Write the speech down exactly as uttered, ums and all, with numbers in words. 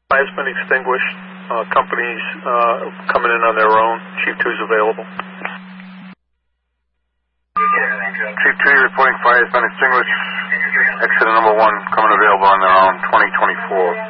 Fire's been extinguished. Uh, companies uh, coming in on their own. Chief two is available. Chief two, you're reporting fire has been extinguished. Exit number one coming available on their own, twenty twenty-four.